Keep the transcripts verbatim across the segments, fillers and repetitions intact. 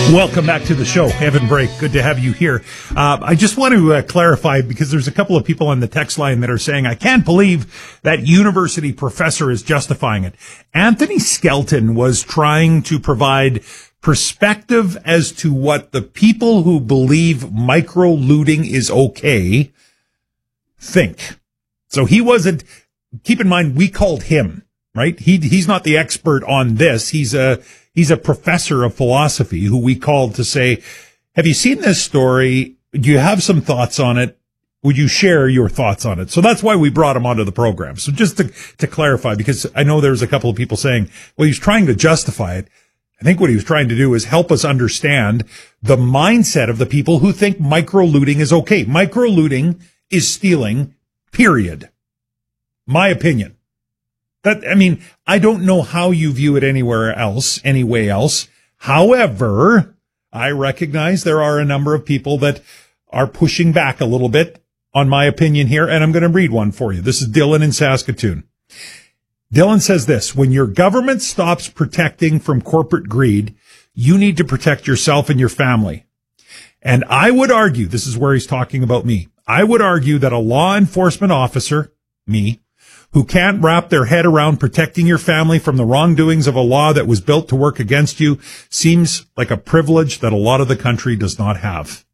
Welcome back to the show. Evan Brake, good to have you here. Uh, I just want to uh, clarify, because there's a couple of people on the text line that are saying, I can't believe that university professor is justifying it. Anthony Skelton was trying to provide perspective as to what the people who believe micro-looting is okay think. So he wasn't, keep in mind, we called him, right? He, he's not the expert on this. He's a, He's a professor of philosophy who we called to say, have you seen this story? Do you have some thoughts on it? Would you share your thoughts on it? So that's why we brought him onto the program. So just to, to clarify, because I know there's a couple of people saying, well, he's trying to justify it. I think what he was trying to do is help us understand the mindset of the people who think micro-looting is okay. Micro-looting is stealing, period. My opinion. That, I mean, I don't know how you view it anywhere else, any way else. However, I recognize there are a number of people that are pushing back a little bit on my opinion here, and I'm going to read one for you. This is Dylan in Saskatoon. Dylan says this: when your government stops protecting from corporate greed, you need to protect yourself and your family. And I would argue, this is where he's talking about me, I would argue that a law enforcement officer, me, who can't wrap their head around protecting your family from the wrongdoings of a law that was built to work against you seems like a privilege that a lot of the country does not have.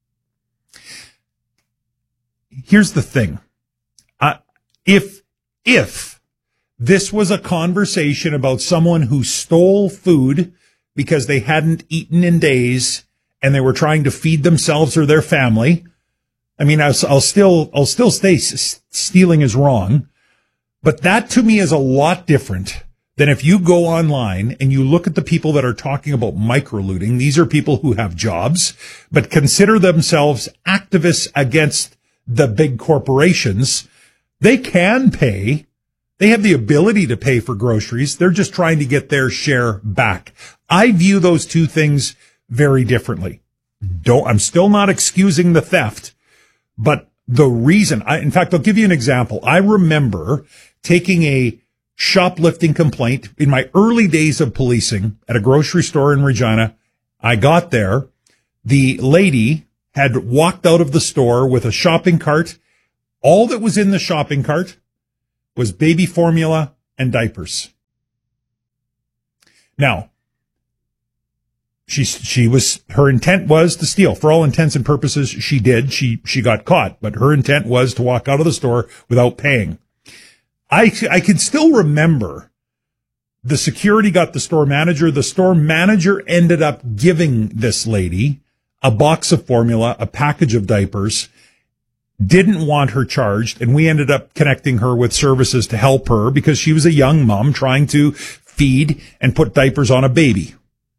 Here's the thing. Uh, if, if this was a conversation about someone who stole food because they hadn't eaten in days and they were trying to feed themselves or their family, I mean, I'll, I'll still, I'll still say stealing is wrong. But that to me is a lot different than if you go online and you look at the people that are talking about micro-looting. These are people who have jobs, but consider themselves activists against the big corporations. They can pay. They have the ability to pay for groceries. They're just trying to get their share back. I view those two things very differently. Don't, I'm still not excusing the theft, but the reason, I, in fact, I'll give you an example. I remember taking a shoplifting complaint in my early days of policing at a grocery store in Regina. I got there. The lady had walked out of the store with a shopping cart. All that was in the shopping cart was baby formula and diapers. Now, She, she was, her intent was to steal. For all intents and purposes, she did. She, she got caught, but her intent was to walk out of the store without paying. I, I can still remember the security got the store manager. The store manager ended up giving this lady a box of formula, a package of diapers, didn't want her charged. And we ended up connecting her with services to help her because she was a young mom trying to feed and put diapers on a baby.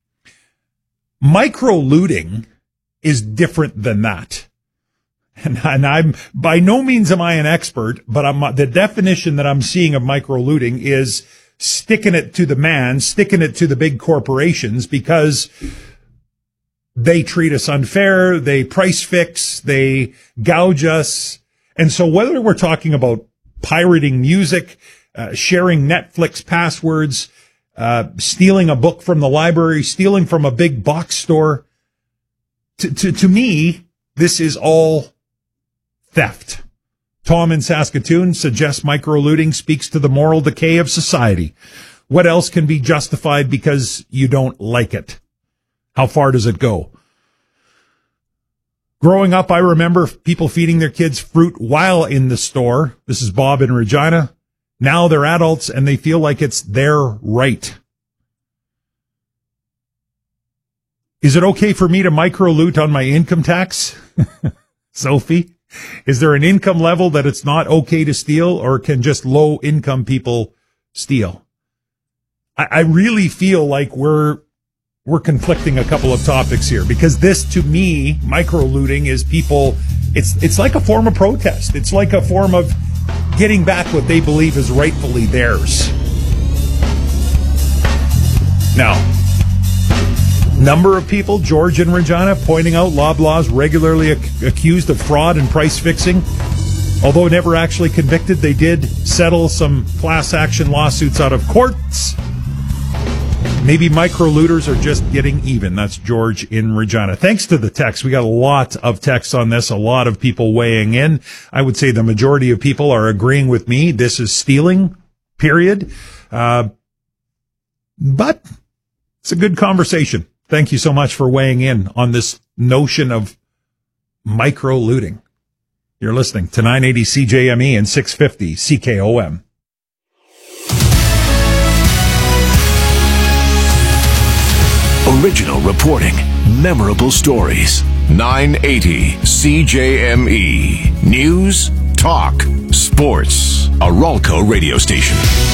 Micro-looting is different than that. And, and I'm, by no means am I an expert, but I'm, the definition that I'm seeing of micro-looting is sticking it to the man, sticking it to the big corporations because they treat us unfair, they price fix, they gouge us. And so whether we're talking about pirating music, uh, sharing Netflix passwords, Uh, stealing a book from the library, stealing from a big box store. To, to, to me, this is all theft. Tom in Saskatoon suggests micro-looting speaks to the moral decay of society. What else can be justified because you don't like it? How far does it go? Growing up, I remember people feeding their kids fruit while in the store. This is Bob in Regina. Now they're adults and they feel like it's their right. Is it okay for me to micro-loot on my income tax? Sophie, is there an income level that it's not okay to steal, or can just low income people steal? I, I really feel like we're, we're conflicting a couple of topics here, because this to me, micro-looting is people, it's, it's like a form of protest. It's like a form of getting back what they believe is rightfully theirs. Now, number of people, George in Regina, pointing out Loblaws regularly ac- accused of fraud and price fixing. Although never actually convicted, they did settle some class action lawsuits out of courts. Maybe micro-looters are just getting even. That's George in Regina. Thanks to the text. We got a lot of texts on this, a lot of people weighing in. I would say the majority of people are agreeing with me. This is stealing, period. Uh, but it's a good conversation. Thank you so much for weighing in on this notion of micro-looting. You're listening to nine eighty C J M E and six fifty C K O M. Original reporting, memorable stories. nine eighty C J M E. News, talk, sports. A Ralco radio station.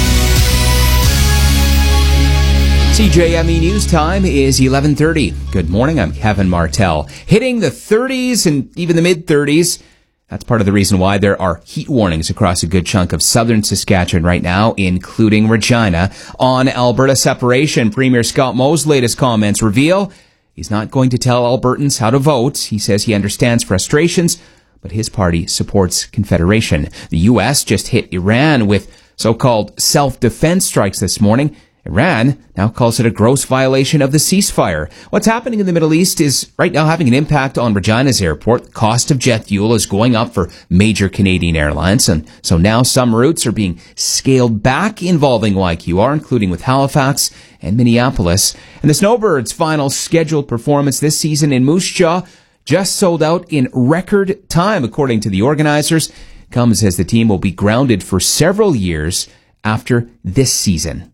C J M E News time is eleven thirty. Good morning, I'm Kevin Martell. Hitting the thirties and even the mid-thirties. That's part of the reason why there are heat warnings across a good chunk of southern Saskatchewan right now, including Regina. On Alberta separation, Premier Scott Moe's latest comments reveal he's not going to tell Albertans how to vote. He says he understands frustrations, but his party supports Confederation. The U S just hit Iran with so-called self-defense strikes this morning. Iran now calls it a gross violation of the ceasefire. What's happening in the Middle East is right now having an impact on Regina's airport. The cost of jet fuel is going up for major Canadian airlines, and so now some routes are being scaled back involving Y Q R, including with Halifax and Minneapolis. And the Snowbirds' final scheduled performance this season in Moose Jaw just sold out in record time, according to the organizers. Comes as the team will be grounded for several years after this season.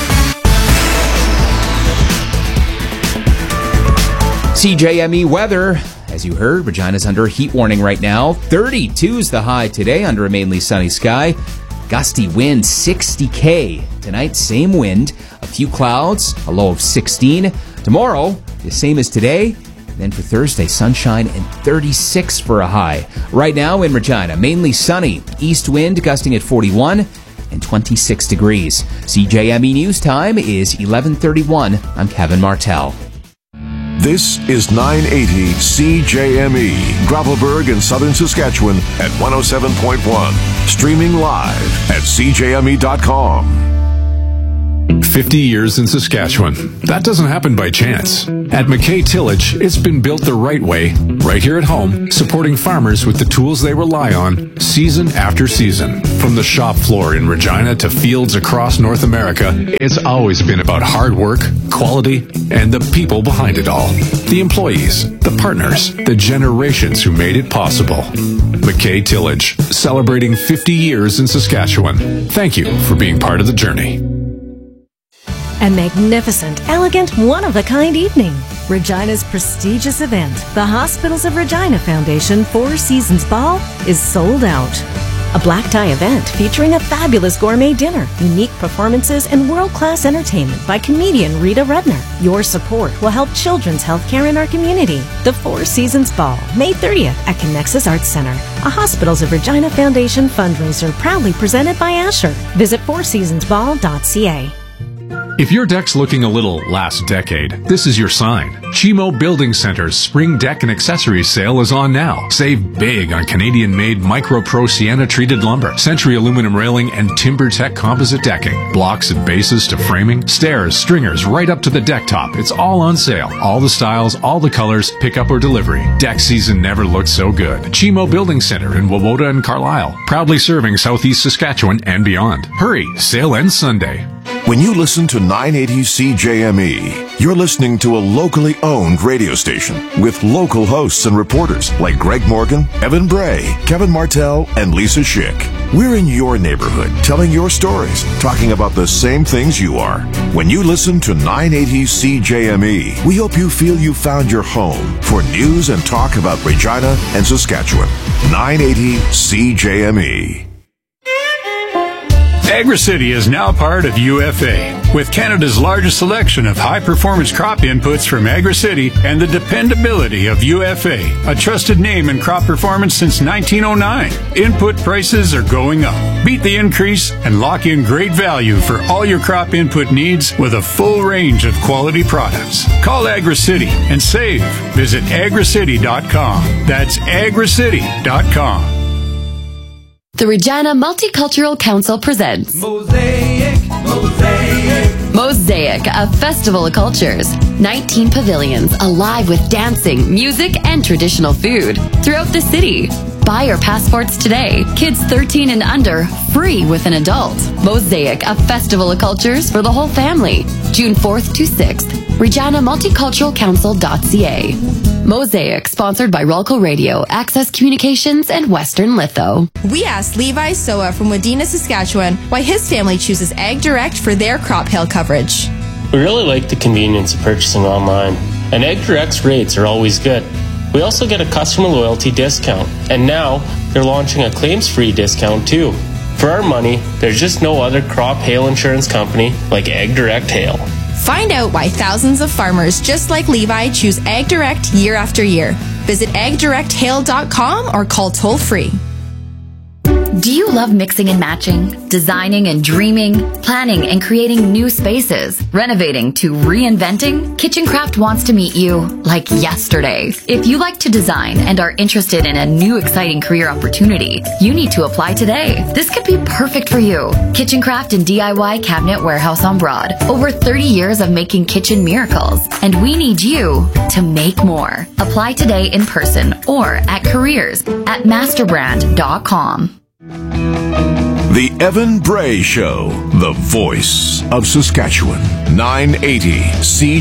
C J M E weather. As you heard, Regina's under a heat warning right now. thirty-two is the high today under a mainly sunny sky. Gusty wind, sixty K. Tonight, same wind. A few clouds, a low of sixteen. Tomorrow, the same as today. And then for Thursday, sunshine and thirty-six for a high. Right now in Regina, mainly sunny. East wind gusting at forty-one and twenty-six degrees. C J M E News time is eleven thirty-one. I'm Kevin Martell. This is nine eighty C J M E, Gravelburg in southern Saskatchewan at one oh seven point one. Streaming live at c j m e dot com. fifty years in Saskatchewan. That doesn't happen by chance. At McKay Tillage, it's been built the right way, right here at home, supporting farmers with the tools they rely on season after season. From the shop floor in Regina to fields across North America, it's always been about hard work, quality, and the people behind it all. The employees, the partners, the generations who made it possible. McKay Tillage, celebrating fifty years in Saskatchewan. Thank you for being part of the journey. A magnificent, elegant, one-of-a-kind evening. Regina's prestigious event, the Hospitals of Regina Foundation Four Seasons Ball, is sold out. A black tie event featuring a fabulous gourmet dinner, unique performances, and world-class entertainment by comedian Rita Rudner. Your support will help children's health care in our community. The Four Seasons Ball, May thirtieth at Connexus Arts Center, a Hospitals of Regina Foundation fundraiser proudly presented by Asher. Visit four seasons ball dot c a. If your deck's looking a little last decade, this is your sign. Chimo Building Center's Spring Deck and Accessories sale is on now. Save big on Canadian-made MicroPro Sienna-treated lumber, Century aluminum railing, and TimberTech composite decking. Blocks and bases to framing, stairs, stringers, right up to the deck top. It's all on sale. All the styles, all the colors, pickup or delivery. Deck season never looked so good. Chimo Building Center in Wawota and Carlisle. Proudly serving Southeast Saskatchewan and beyond. Hurry, sale ends Sunday. When you listen to nine eighty C J M E, you're listening to a locally owned radio station with local hosts and reporters like Greg Morgan, Evan Bray, Kevin Martell, and Lisa Schick. We're in your neighborhood, telling your stories, talking about the same things you are. When you listen to nine eighty C J M E, we hope you feel you found your home for news and talk about Regina and Saskatchewan. nine eighty C J M E. AgriCity is now part of U F A. With Canada's largest selection of high-performance crop inputs from AgriCity and the dependability of U F A, a trusted name in crop performance since nineteen oh nine. Input prices are going up. Beat the increase and lock in great value for all your crop input needs with a full range of quality products. Call AgriCity and save. Visit agri city dot com. That's agri city dot com. The Regina Multicultural Council presents Mosaic, Mosaic, Mosaic, a festival of cultures. nineteen pavilions alive with dancing, music, and traditional food throughout the city. Buy your passports today. Kids thirteen and under, free with an adult. Mosaic, a festival of cultures for the whole family. June fourth to sixth. Regina Multicultural Council dot c a. Mosaic, sponsored by Rolco Radio, Access Communications, and Western Litho. We asked Levi Soa from Wadena, Saskatchewan, why his family chooses Ag Direct for their crop hail coverage. We really like the convenience of purchasing online, and Ag Direct's rates are always good. We also get a customer loyalty discount, and now they're launching a claims-free discount too. For our money, there's just no other crop hail insurance company like Ag Direct Hail. Find out why thousands of farmers just like Levi choose Ag Direct year after year. Visit ag direct hail dot com or call toll free. Do you love mixing and matching, designing and dreaming, planning and creating new spaces, renovating to reinventing? Kitchencraft wants to meet you like yesterday. If you like to design and are interested in a new exciting career opportunity, you need to apply today. This could be perfect for you. Kitchencraft and D I Y Cabinet Warehouse on Broad. Over thirty years of making kitchen miracles, and we need you to make more. Apply today in person or at careers at masterbrand dot com. The Evan Bray Show, the voice of Saskatchewan, nine eighty C